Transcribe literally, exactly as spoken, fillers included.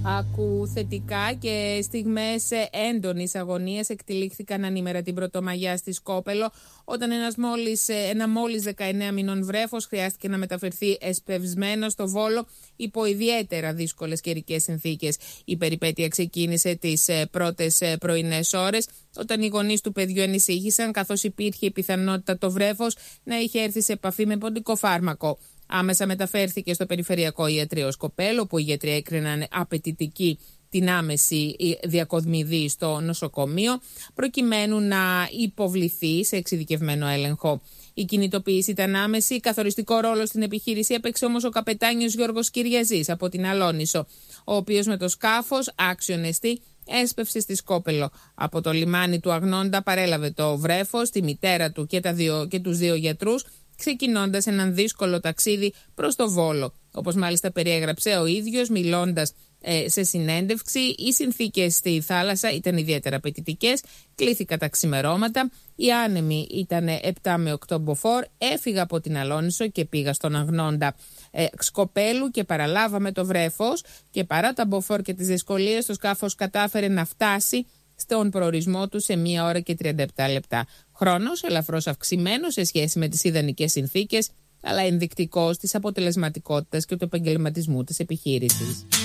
Άκου θετικά και στιγμές έντονης αγωνίας εκτυλίχθηκαν ανήμερα την Πρωτομαγιά στη Σκόπελο, όταν ένας μόλις, ένα μόλις δεκαεννέα μηνών βρέφος χρειάστηκε να μεταφερθεί εσπευσμένο στο Βόλο υπό ιδιαίτερα δύσκολες καιρικές συνθήκες. Η περιπέτεια ξεκίνησε τις πρώτες πρωινές ώρες, όταν οι γονείς του παιδιού ανησύχησαν, καθώς υπήρχε η πιθανότητα το βρέφος να είχε έρθει σε επαφή με ποντικό φάρμακο. Άμεσα μεταφέρθηκε στο Περιφερειακό Ιατρείο Σκοπέλου, όπου οι γιατροί έκριναν απαιτητική την άμεση διακοδμηδή στο νοσοκομείο, προκειμένου να υποβληθεί σε εξειδικευμένο έλεγχο. Η κινητοποίηση ήταν άμεση. Καθοριστικό ρόλο στην επιχείρηση έπαιξε όμως ο καπετάνιος Γιώργος Κυριαζής από την Αλόνισο, ο οποίος με το σκάφος άξιον εστί έσπευσε στη Σκόπελο. Από το λιμάνι του Αγνώντα παρέλαβε το βρέφος, τη μητέρα του και, τα δύο, και τους δύο γιατρούς, ξεκινώντας έναν δύσκολο ταξίδι προς το Βόλο. Όπως μάλιστα περιέγραψε ο ίδιος μιλώντας ε, σε συνέντευξη, οι συνθήκες στη θάλασσα ήταν ιδιαίτερα απαιτητικές, κλήθηκα τα ξημερώματα, οι άνεμοι ήταν επτά με οκτώ μποφόρ, έφυγα από την Αλόνισο και πήγα στον Αγνώντα ε, Σκοπέλου και παραλάβαμε το βρέφος, και παρά τα μποφόρ και τις δυσκολίες, το σκάφος κατάφερε να φτάσει στον προορισμό του σε μία ώρα και τριάντα επτά λεπτά. Χρόνος ελαφρώς αυξημένος σε σχέση με τις ιδανικές συνθήκες, αλλά ενδεικτικός της αποτελεσματικότητας και του επαγγελματισμού της επιχείρησης.